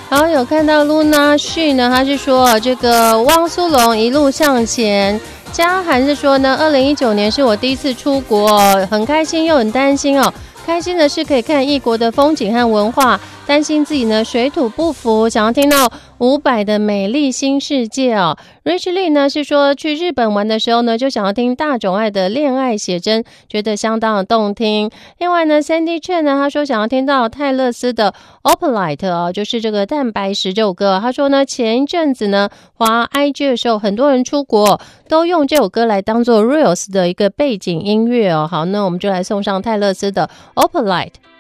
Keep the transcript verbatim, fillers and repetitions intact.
好，有看到 Luna She 呢，他是说这个汪苏泷一路向前。嘉涵是说呢，二零一九年是我第一次出国，很开心又很担心哦。开心的是可以看异国的风景和文化，担心自己呢水土不服，想要听到伍佰的美丽新世界哦。Rich Lee 呢是说去日本玩的时候呢，就想要听大冢爱的恋爱写真，觉得相当的动听。另外呢 Sandy Chen 呢，他说想要听到泰勒斯的 Opalite 哦，就是这个蛋白石这首歌。他说呢，前一阵子呢滑 I G 的时候，很多人出国都用这首歌来当做 Reels 的一个背景音乐哦。好，那我们就来送上泰勒斯的 Opalite。